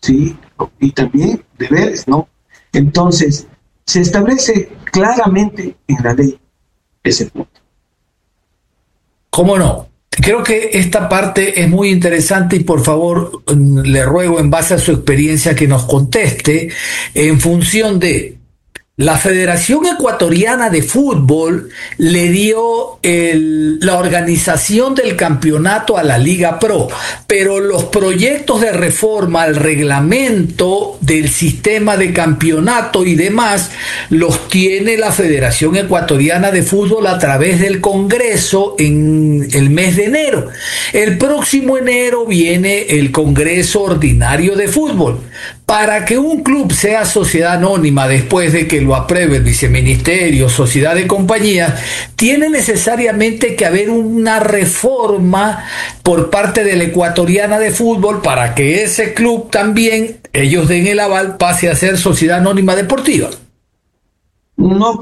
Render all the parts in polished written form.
¿sí? Y también deberes, ¿no? Entonces, se establece claramente en la ley ese punto. ¿Cómo no? Creo que esta parte es muy interesante y por favor le ruego en base a su experiencia que nos conteste en función de la Federación Ecuatoriana de Fútbol le dio la organización del campeonato a la Liga Pro, pero los proyectos de reforma al reglamento del sistema de campeonato y demás los tiene la Federación Ecuatoriana de Fútbol a través del Congreso en el mes de enero. El próximo enero viene el Congreso Ordinario de Fútbol. Para que un club sea sociedad anónima después de que lo apruebe el viceministerio, sociedad de compañías, tiene necesariamente que haber una reforma por parte de la Ecuatoriana de Fútbol para que ese club también, ellos den el aval, pase a ser sociedad anónima deportiva. No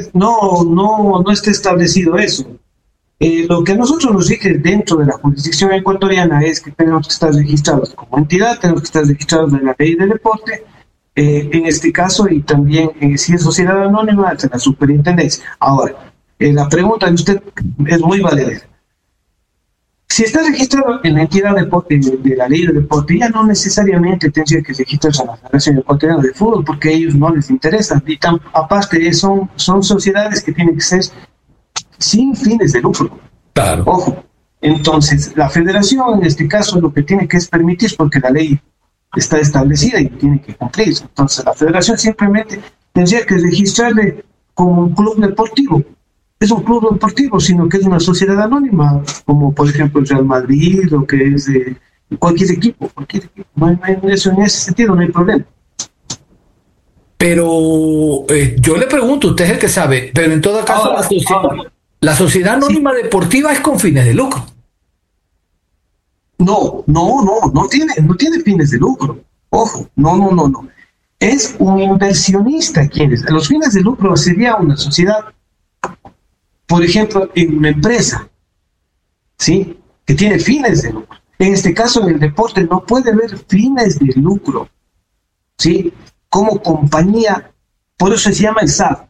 está establecido eso. Lo que a nosotros nos rige dentro de la jurisdicción ecuatoriana es que tenemos que estar registrados como entidad, tenemos que estar registrados en la ley del deporte, en este caso, y también si es sociedad anónima, de la superintendencia. Ahora, la pregunta de usted es muy valedera. Si está registrado en la entidad de la ley del deporte, ya no necesariamente tendría que registrarse a la Federación Ecuatoriana de Fútbol, porque a ellos no les interesa. Y aparte, son sociedades que tienen que ser sin fines de lucro. Claro. Ojo. Entonces, la federación en este caso lo que tiene que es permitir, porque la ley está establecida y tiene que cumplirse. Entonces, la federación simplemente tendría que registrarle como un club deportivo. Es un club deportivo, sino que es una sociedad anónima, como por ejemplo el Real Madrid, o que es de cualquier equipo. Eso, en ese sentido no hay problema. Pero yo le pregunto, usted es el que sabe, pero en todo caso la sociedad anónima deportiva es con fines de lucro. No tiene fines de lucro. Ojo, no. Es un inversionista quien es. Los fines de lucro sería una sociedad, por ejemplo, en una empresa, ¿sí? Que tiene fines de lucro. En este caso, en el deporte no puede haber fines de lucro, ¿sí? Como compañía, por eso se llama el SAD.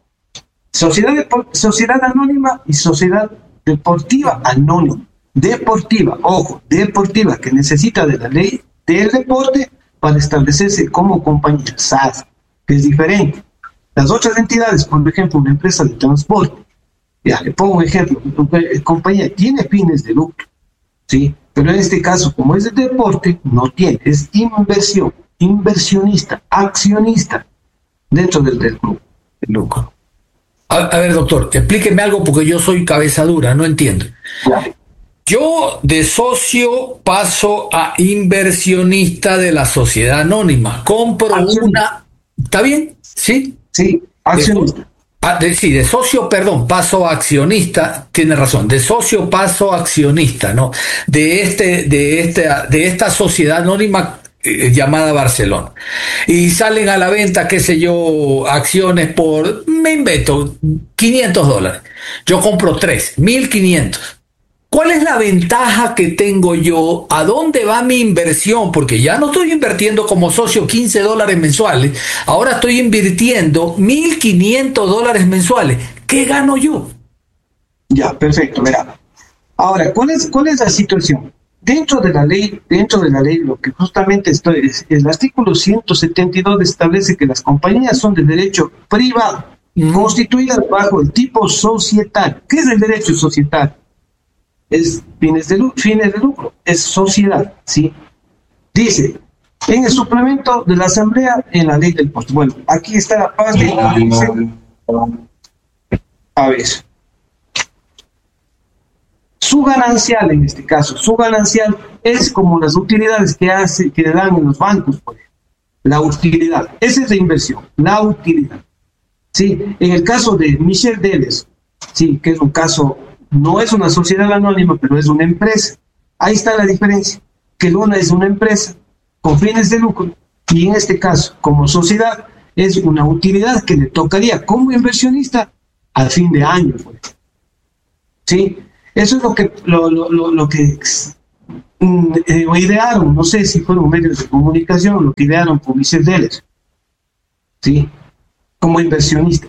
Sociedad anónima y sociedad deportiva anónima. Deportiva, ojo, deportiva, que necesita de la ley del deporte para establecerse como compañía, SAD, que es diferente. Las otras entidades, por ejemplo, una empresa de transporte, ya le pongo un ejemplo, una compañía tiene fines de lucro, ¿sí? Pero en este caso, como es de deporte, no tiene, es inversionista, accionista dentro del club. El lucro. A ver, doctor, explíqueme algo porque yo soy cabeza dura, no entiendo. Ya. Yo de socio paso a inversionista de la sociedad anónima. Compro una... ¿Está bien? ¿Sí? Sí, accionista. De socio, perdón, paso a accionista, tiene razón, de socio paso a accionista, ¿no? De esta sociedad anónima llamada Barcelona. Y salen a la venta, qué sé yo, acciones por, me invento, $500. Yo compro 1.500. ¿Cuál es la ventaja que tengo yo? ¿A dónde va mi inversión? Porque ya no estoy invirtiendo como socio $15 mensuales. Ahora estoy invirtiendo $1.500 mensuales. ¿Qué gano yo? Ya, perfecto. Mira. Ahora, ¿cuál es la situación? Dentro de la ley, lo que justamente es el artículo 172 establece que las compañías son de derecho privado, constituidas bajo el tipo societario. ¿Qué es el derecho societario? Es fines de lucro, es sociedad, ¿sí? Dice, en el suplemento de la Asamblea, en la ley del post. Bueno, aquí está la parte que dice, a ver, su ganancial, en este caso, su ganancial es como las utilidades que le dan en los bancos, por ejemplo. La utilidad, esa es la inversión, la utilidad, ¿sí? En el caso de Michel Deles, sí, que es un caso, no es una sociedad anónima, pero es una empresa. Ahí está la diferencia, que una es una empresa con fines de lucro y en este caso, como sociedad, es una utilidad que le tocaría como inversionista al fin de año, por ejemplo. ¿Sí? Eso es lo que idearon, no sé si fueron medios de comunicación, lo que idearon por Michel Deller, ¿sí? Como inversionista.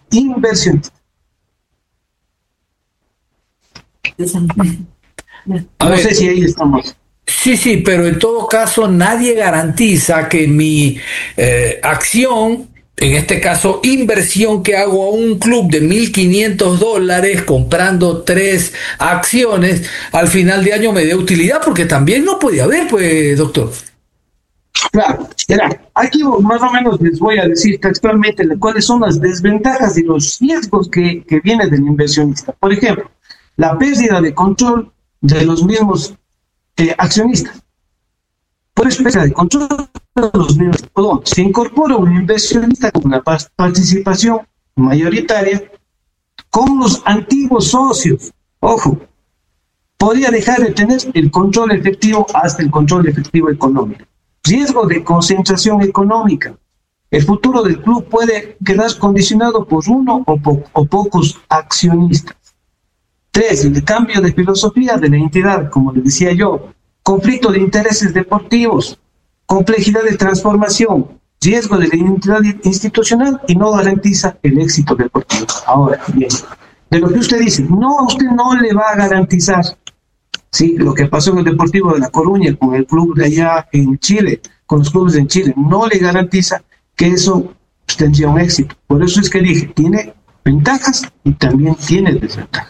No sé si ahí estamos. Sí, pero en todo caso nadie garantiza que mi acción, en este caso inversión que hago a un club de $1.500 comprando 3 acciones, al final de año me dé utilidad, porque también no puede haber, pues, doctor. Claro, aquí más o menos les voy a decir textualmente cuáles son las desventajas y los riesgos que vienen del inversionista. Por ejemplo, la pérdida de control de los mismos accionistas. Por especie de control de los mismos. Se incorpora un inversionista con una participación mayoritaria con los antiguos socios. Ojo, podría dejar de tener el control efectivo hasta el control efectivo económico. Riesgo de concentración económica. El futuro del club puede quedar condicionado por uno o pocos accionistas. 3. El cambio de filosofía de la entidad, como les decía yo. Conflicto de intereses deportivos. Complejidad de transformación. Riesgo de la identidad institucional y no garantiza el éxito deportivo. Ahora, bien, de lo que usted dice, no, a usted no le va a garantizar. Sí, lo que pasó en el Deportivo de La Coruña, con el club de allá en Chile, con los clubes en Chile, no le garantiza que eso tendría un éxito. Por eso es que dije, tiene ventajas y también tiene desventajas.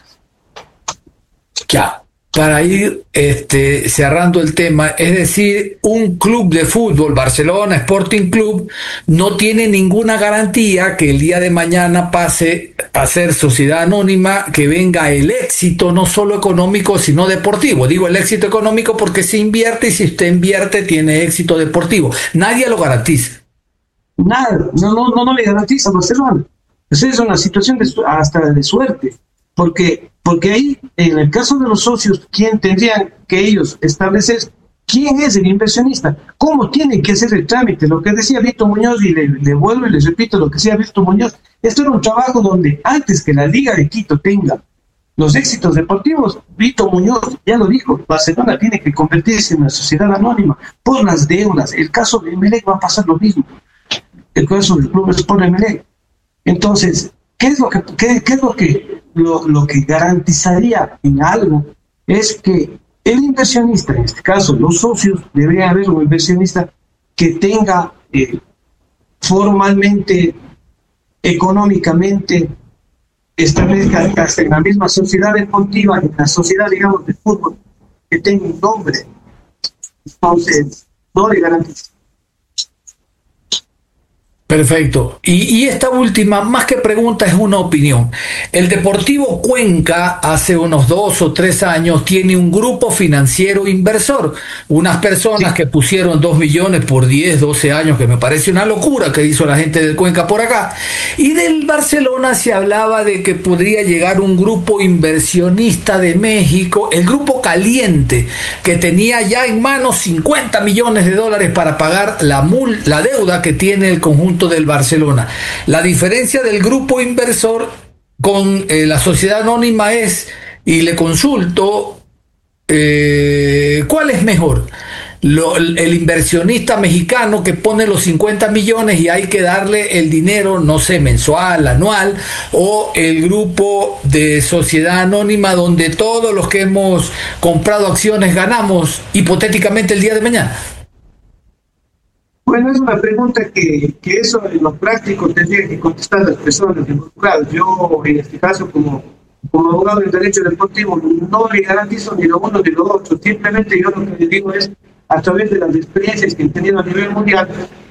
Ya, para ir cerrando el tema, es decir, un club de fútbol, Barcelona Sporting Club, no tiene ninguna garantía que el día de mañana pase a ser sociedad anónima, que venga el éxito no solo económico, sino deportivo. Digo el éxito económico porque se invierte y si usted invierte tiene éxito deportivo. Nadie lo garantiza. Nada, no le garantiza a Barcelona. Esa es una situación hasta de suerte, porque ahí, en el caso de los socios, ¿quién tendrían que ellos establecer quién es el inversionista? ¿Cómo tiene que hacer el trámite? Lo que decía Víctor Muñoz, y le vuelvo y les repito lo que decía Víctor Muñoz, esto era un trabajo donde antes que la Liga de Quito tenga los éxitos deportivos, Víctor Muñoz ya lo dijo, Barcelona tiene que convertirse en una sociedad anónima por las deudas. El caso de Emelec va a pasar lo mismo. El caso del Club Sport Emelec. Entonces, ¿qué es lo que garantizaría en algo? Es que el inversionista, en este caso los socios, debería haber un inversionista que tenga formalmente, económicamente, establezca hasta en la misma sociedad deportiva, en la sociedad, digamos, de fútbol, que tenga un nombre. Entonces, no le garantiza. Perfecto. Y esta última, más que pregunta, es una opinión. El Deportivo Cuenca, hace unos 2 o 3 años, tiene un grupo financiero inversor. Unas personas que pusieron 2 millones por 10, 12 años, que me parece una locura que hizo la gente del Cuenca por acá. Y del Barcelona se hablaba de que podría llegar un grupo inversionista de México, el Grupo Caliente, que tenía ya en manos $50 millones para pagar la deuda que tiene el conjunto del Barcelona. La diferencia del grupo inversor con la sociedad anónima es, y le consulto, ¿cuál es mejor? El inversionista mexicano que pone los 50 millones y hay que darle el dinero, no sé, mensual, anual, o el grupo de sociedad anónima donde todos los que hemos comprado acciones ganamos hipotéticamente el día de mañana. Bueno, es una pregunta que eso en lo práctico tendría que contestar las personas involucradas. Yo, en este caso, como abogado del derecho deportivo, no le garantizo ni lo uno ni lo otro. Simplemente yo lo que le digo es, a través de las experiencias que he tenido a nivel mundial,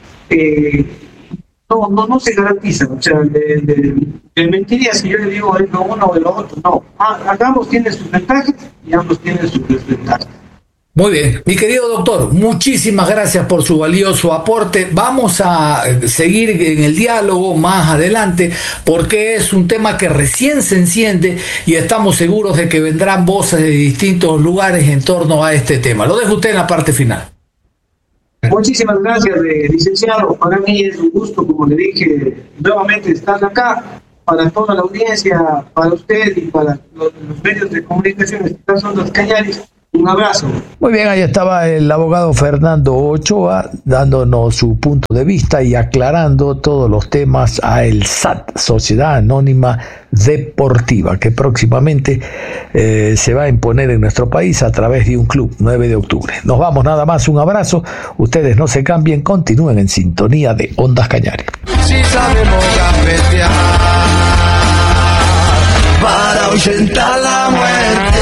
no se garantiza. O sea, le mentiría si yo le digo es lo uno o lo otro. No, ambos tienen sus ventajas y ambos tienen sus desventajas. Muy bien, mi querido doctor, muchísimas gracias por su valioso aporte. Vamos a seguir en el diálogo más adelante porque es un tema que recién se enciende y estamos seguros de que vendrán voces de distintos lugares en torno a este tema. Lo dejo usted en la parte final. Muchísimas gracias, licenciado. Para mí es un gusto, como le dije, nuevamente estar acá para toda la audiencia, para usted y para los medios de comunicación, estas son las Cañaris. Un abrazo. Muy bien, ahí estaba el abogado Fernando Ochoa dándonos su punto de vista y aclarando todos los temas a el SAT, Sociedad Anónima Deportiva, que próximamente se va a imponer en nuestro país a través de un club, 9 de octubre. Nos vamos, nada más, un abrazo. Ustedes no se cambien, continúen en sintonía de Ondas Cañares. Si sabemos gambetear para ahuyentar la muerte.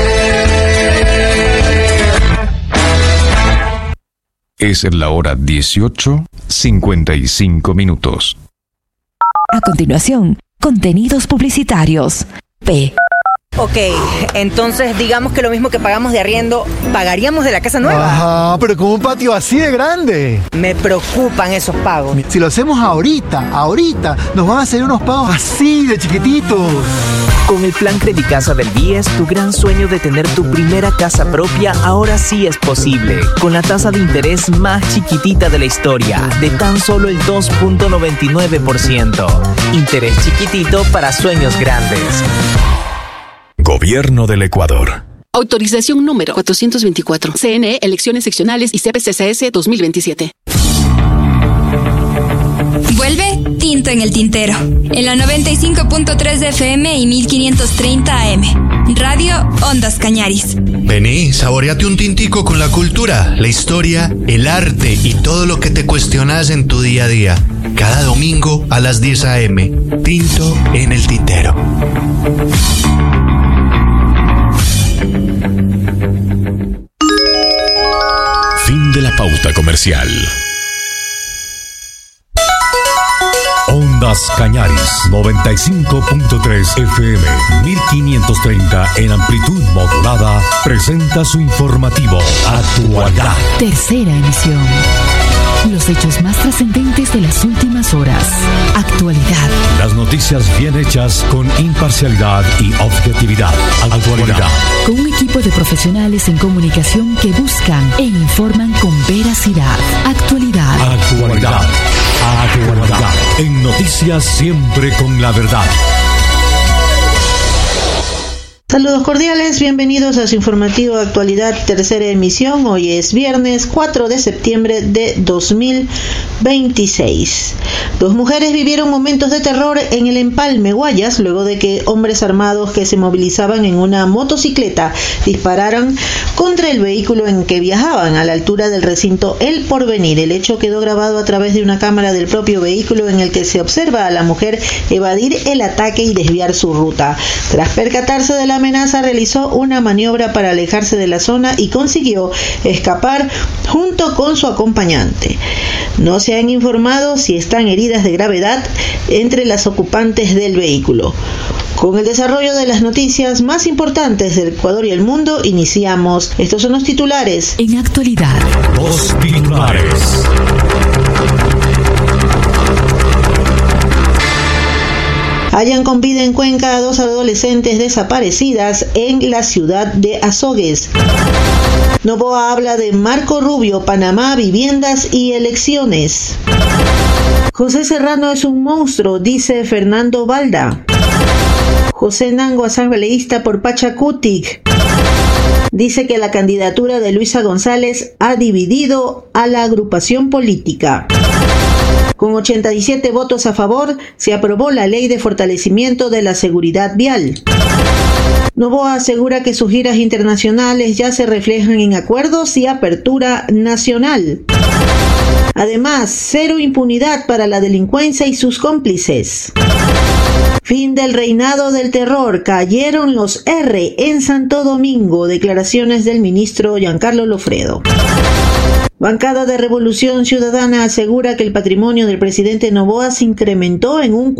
Es la hora 18:55. A continuación, contenidos publicitarios. P. Ok, entonces digamos que lo mismo que pagamos de arriendo, pagaríamos de la casa nueva. Ajá, pero con un patio así de grande. Me preocupan esos pagos. Si lo hacemos ahorita, nos van a hacer unos pagos así de chiquititos. Con el plan Credicasa del BIES, tu gran sueño de tener tu primera casa propia ahora sí es posible. Con la tasa de interés más chiquitita de la historia, de tan solo el 2.99%. Interés chiquitito para sueños grandes. Gobierno del Ecuador. Autorización número 424. CNE, elecciones seccionales y CPCSS 2027. Vuelve Tinto en el Tintero. En la 95.3 de FM y 1530 AM. Radio Ondas Cañaris. Vení, saboreate un tintico con la cultura, la historia, el arte y todo lo que te cuestionas en tu día a día. Cada domingo a las 10 AM. Tinto en el Tintero. Fin de la pauta comercial. Ondas Cañaris, 95.3 FM, 1530 en amplitud modulada, presenta su informativo Actualidad. Tercera emisión. Los hechos más trascendentes de las últimas horas. Actualidad. Las noticias bien hechas con imparcialidad y objetividad. Actualidad. Con un equipo de profesionales en comunicación que buscan e informan con veracidad. Actualidad. Actualidad. Actualidad. En noticias siempre con la verdad. Saludos cordiales, bienvenidos a su informativo Actualidad, tercera emisión. Hoy es viernes 4 de septiembre de 2026. Dos mujeres vivieron momentos de terror en el Empalme, Guayas, luego de que hombres armados que se movilizaban en una motocicleta dispararan contra el vehículo en que viajaban a la altura del recinto El Porvenir. El hecho quedó grabado a través de una cámara del propio vehículo en el que se observa a la mujer evadir el ataque y desviar su ruta. Tras percatarse de la amenaza, realizó una maniobra para alejarse de la zona y consiguió escapar junto con su acompañante. No se han informado si están heridas de gravedad entre las ocupantes del vehículo. Con el desarrollo de las noticias más importantes del Ecuador y el mundo, iniciamos. Estos son los titulares. En actualidad. Los titulares. Hallan con vida en Cuenca a dos adolescentes desaparecidas en la ciudad de Azogues. Noboa habla de Marco Rubio, Panamá, viviendas y elecciones. José Serrano es un monstruo, dice Fernando Balda. José Nango, asambleísta por Pachacutic, dice que la candidatura de Luisa González ha dividido a la agrupación política. Con 87 votos a favor, se aprobó la ley de fortalecimiento de la seguridad vial. Noboa asegura que sus giras internacionales ya se reflejan en acuerdos y apertura nacional. Además, cero impunidad para la delincuencia y sus cómplices. Fin del reinado del terror, cayeron los R en Santo Domingo, declaraciones del ministro Giancarlo Lofredo. Bancada de Revolución Ciudadana asegura que el patrimonio del presidente Noboa se incrementó en un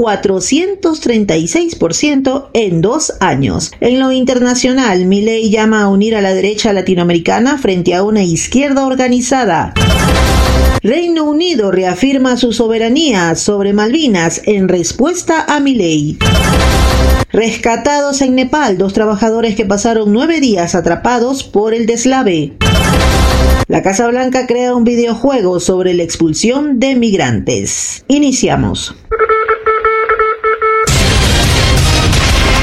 436% en 2 años. En lo internacional, Milei llama a unir a la derecha latinoamericana frente a una izquierda organizada. Reino Unido reafirma su soberanía sobre Malvinas en respuesta a Milei. Rescatados en Nepal, 2 trabajadores que pasaron 9 días atrapados por el deslave. La Casa Blanca crea un videojuego sobre la expulsión de migrantes. Iniciamos. Noticias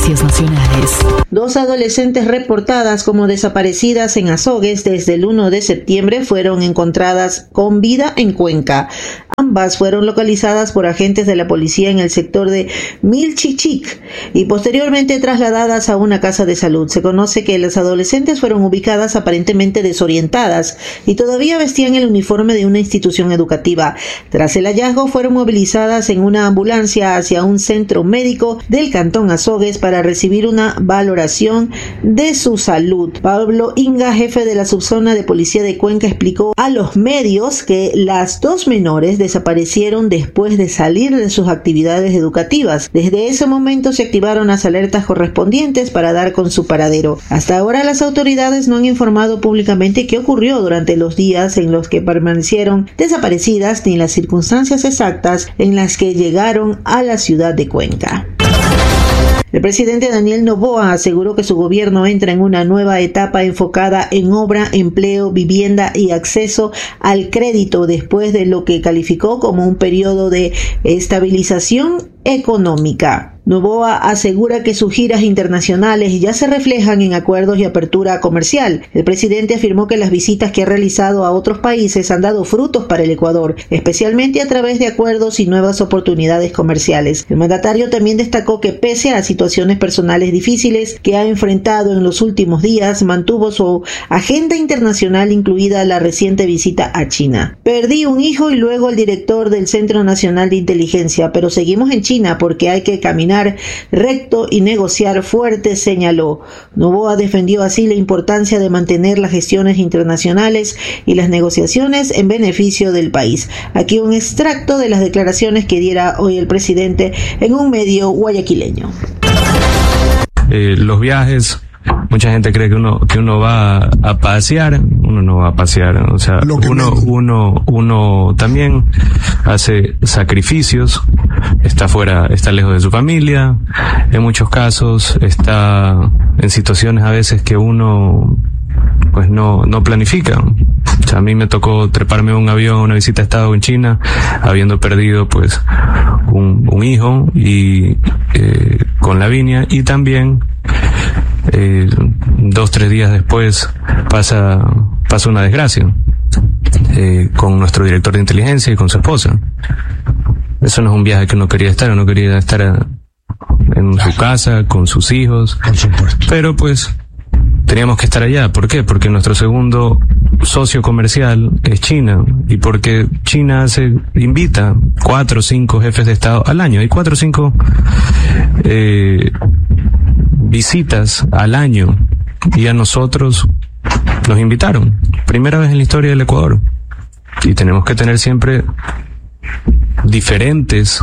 Noticias Nacionales. 2 adolescentes reportadas como desaparecidas en Azogues desde el 1 de septiembre fueron encontradas con vida en Cuenca. Ambas fueron localizadas por agentes de la policía en el sector de Milchichic y posteriormente trasladadas a una casa de salud. Se conoce que las adolescentes fueron ubicadas aparentemente desorientadas y todavía vestían el uniforme de una institución educativa. Tras el hallazgo, fueron movilizadas en una ambulancia hacia un centro médico del cantón Azogues para recibir una valoración de su salud. Pablo Inga, jefe de la subzona de policía de Cuenca, explicó a los medios que las 2 menores desaparecieron después de salir de sus actividades educativas. Desde ese momento se activaron las alertas correspondientes para dar con su paradero. Hasta ahora las autoridades no han informado públicamente qué ocurrió durante los días en los que permanecieron desaparecidas ni las circunstancias exactas en las que llegaron a la ciudad de Cuenca. El presidente Daniel Noboa aseguró que su gobierno entra en una nueva etapa enfocada en obra, empleo, vivienda y acceso al crédito después de lo que calificó como un periodo de estabilización económica. Noboa asegura que sus giras internacionales ya se reflejan en acuerdos y apertura comercial. El presidente afirmó que las visitas que ha realizado a otros países han dado frutos para el Ecuador, especialmente a través de acuerdos y nuevas oportunidades comerciales. El mandatario también destacó que pese a situaciones personales difíciles que ha enfrentado en los últimos días, mantuvo su agenda internacional, incluida la reciente visita a China. Perdí un hijo y luego el director del Centro Nacional de Inteligencia, pero seguimos en China porque hay que caminar recto y negociar fuerte, señaló. Noboa defendió así la importancia de mantener las gestiones internacionales y las negociaciones en beneficio del país. Aquí un extracto de las declaraciones que diera hoy el presidente en un medio guayaquileño. Los viajes, mucha gente cree que uno va a pasear, uno no va a pasear, o sea, uno también hace sacrificios, está fuera, está lejos de su familia, en muchos casos está en situaciones a veces que uno pues no planifica. O sea, a mí me tocó treparme a un avión, una visita a Estado en China, habiendo perdido pues un hijo y con la viña, y también 2-3 días después pasa una desgracia con nuestro director de inteligencia y con su esposa. Eso no es un viaje que uno quería estar en su casa con sus hijos, por supuesto. Pero pues teníamos que estar allá. ¿Por qué? Porque nuestro segundo socio comercial es China, y porque China invita 4 o 5 jefes de Estado al año. Hay 4 o 5 visitas al año, y a nosotros nos invitaron. Primera vez en la historia del Ecuador. Y tenemos que tener siempre diferentes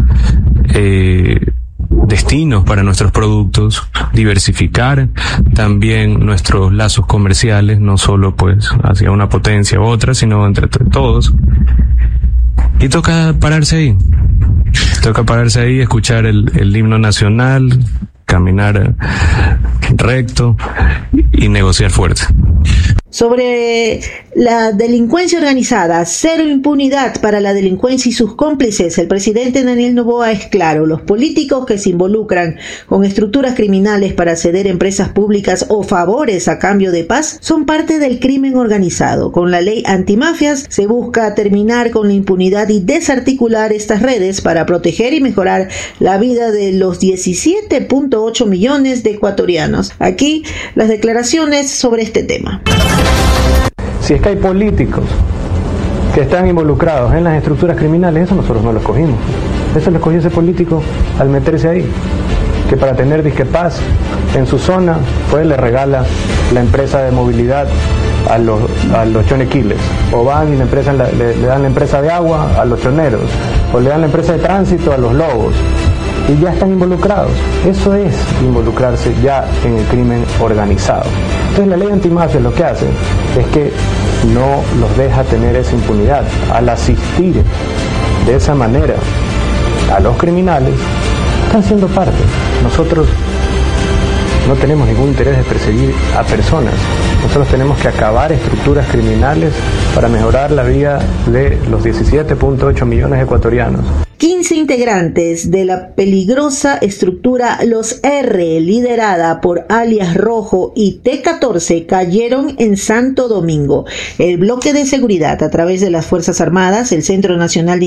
destinos para nuestros productos, diversificar también nuestros lazos comerciales, no solo pues hacia una potencia u otra, sino entre todos. Y toca pararse ahí, escuchar el himno nacional, caminar recto y negociar fuerte. Sobre la delincuencia organizada, cero impunidad para la delincuencia y sus cómplices. El presidente Daniel Noboa es claro: los políticos que se involucran con estructuras criminales para ceder empresas públicas o favores a cambio de paz son parte del crimen organizado. Con la ley antimafias se busca terminar con la impunidad y desarticular estas redes para proteger y mejorar la vida de los 17.8 millones de ecuatorianos. Aquí las declaraciones sobre este tema. Si es que hay políticos que están involucrados en las estructuras criminales, eso nosotros no lo escogimos. Eso lo escogió ese político al meterse ahí, que para tener disque paz en su zona, pues le regala la empresa de movilidad a los chonequiles, o van y le dan la empresa de agua a los choneros, o le dan la empresa de tránsito a los lobos, y ya están involucrados. Eso es involucrarse ya en el crimen organizado. Entonces la ley antimafia lo que hace es que no los deja tener esa impunidad. Al asistir de esa manera a los criminales, están siendo parte. Nosotros no tenemos ningún interés de perseguir a personas. Nosotros tenemos que acabar estructuras criminales para mejorar la vida de los 17.8 millones de ecuatorianos. 15 integrantes de la peligrosa estructura Los R, liderada por alias Rojo y T-14, cayeron en Santo Domingo. El bloque de seguridad, a través de las Fuerzas Armadas, el Centro Nacional de